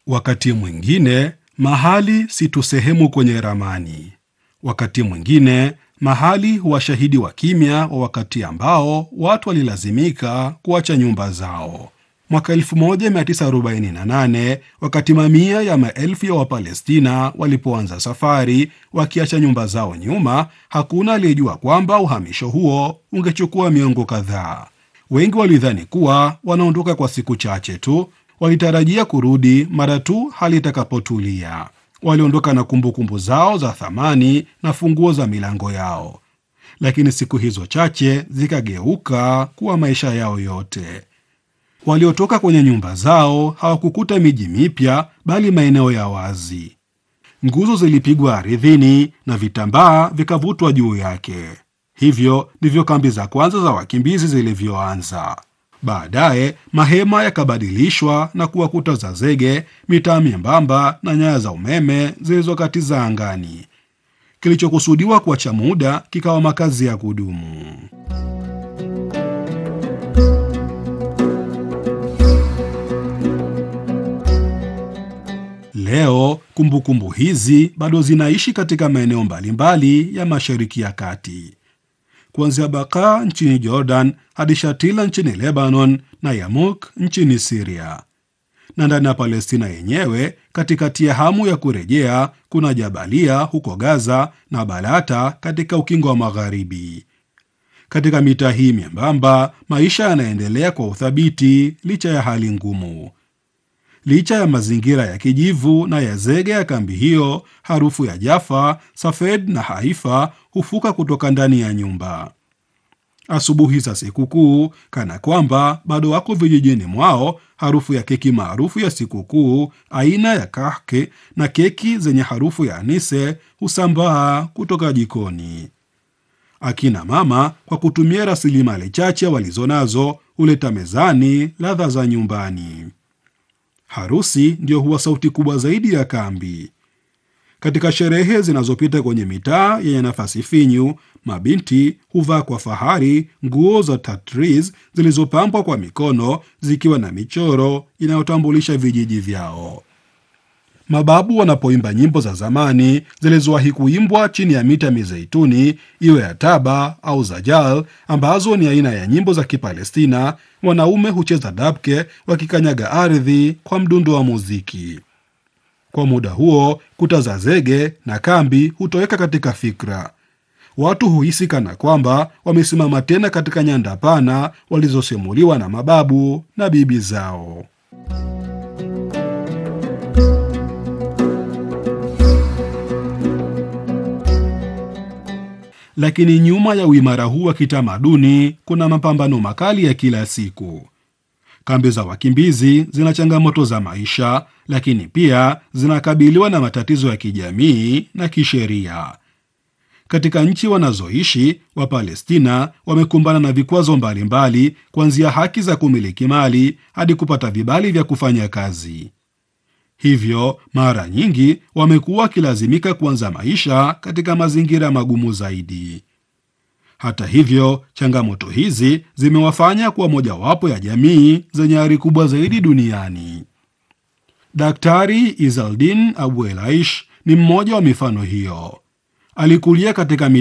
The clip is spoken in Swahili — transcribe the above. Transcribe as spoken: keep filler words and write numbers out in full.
Wakati mwingine mahali si tu sehemu kwenye ramani. Wakati mwingine mahali huwa shahidi wa kimya wa wakati ambao watu walilazimika kuacha nyumba zao. Mwaka elfu moja mia tisa arobaini na nane, wakati mamia ya maelfu ya Wapalestina walipoanza safari wakiacha nyumba zao nyuma, hakuna aliyejua kwamba uhamisho huo ungechukua miongo kadhaa. Wengi walidhani kuwa wanaondoka kwa siku chache tu, walitarajia kurudi mara tu hali itakapotulia. Waliondoka na kumbukumbu zao za thamani na funguo za milango yao, lakini siku hizo chache zikageuka kuwa maisha yao yote. Waliotoka kwenye nyumba zao hawakukuta miji mipya, bali maeneo ya wazi. Nguzo zilipigwa ardhini na vitambaa vikavutwa juu yake. Hivyo ndivyo kambi za kwanza za wakimbizi zilivyoanza. Baadaye mahema yakabadilishwa na kuwa kuta za zege, mitaa myembamba na nyaya za umeme zilizokatiza angani. Kilichokusudiwa kuacha muda kikawa makazi ya kudumu. Leo kumbukumbu hizi bado zinaishi katika maeneo mbalimbali ya Mashariki ya Kati, kuanzia Baka nchini Jordan hadi Shatila nchini Lebanon na Yamuk nchini Syria. Na ndani ya Palestina yenyewe, katikati ya hamu ya kurejea, kuna Jabalia huko Gaza na Balata katika ukingo wa Magharibi. Katika mitaa hii myembamba, maisha yanaendelea kwa uthabiti licha ya hali ngumu. Licha ya mazingira ya kijivu na ya zege ya kambi hiyo, harufu ya Jaffa, Safed na Haifa hufuka kutoka ndani ya nyumba. Asubuhi za sikukuu, kana kwamba bado wako vijijini mwao, harufu ya keki maarufu ya sikukuu aina ya kahke na keki zenye harufu ya anise husambaa kutoka jikoni. Akina mama, kwa kutumia rasilimali chache walizonazo, huleta mezani ladha za nyumbani. Harusi ndio huwa sauti kubwa zaidi ya kambi. Katika sherehe zinazopita kwenye mitaa yenye nafasi finyu, mabinti huvaa kwa fahari nguo za tatriz zilizopambwa kwa mikono, zikiwa na michoro inayotambulisha vijiji vyao. Mababu wanapoimba nyimbo za zamani zilizowahi kuimbwa chini ya miti ya mizeituni, iwe ya taba au zajal, ambazo ni aina ya nyimbo za Kipalestina, wanaume hucheza dabke wakikanyaga ardhi kwa mdundo wa muziki. Kwa muda huo, kuta za zege na kambi hutoweka katika fikra. Watu huhisi kana kwamba wamesimama tena katika nyanda pana walizosimuliwa na mababu na bibi zao. Lakini nyuma ya uimara huu wa kitamaduni kuna mapambano makali ya kila siku. Kambi za wakimbizi zina changamoto za maisha, lakini pia zinakabiliwa na matatizo ya kijamii na kisheria. Katika nchi wanazoishi, Wapalestina wamekumbana na vikwazo mbalimbali, kuanzia haki za kumiliki mali hadi kupata vibali vya kufanya kazi. Hivyo mara nyingi wamekuwa wakilazimika kuanza maisha katika mazingira magumu zaidi. Hata hivyo, changamoto hizi zimewafanya kuwa mojawapo ya jamii zenye ari kubwa zaidi duniani. Daktari Izaldin Abu Elaish ni mmoja wa mifano hiyo. Alikulia katika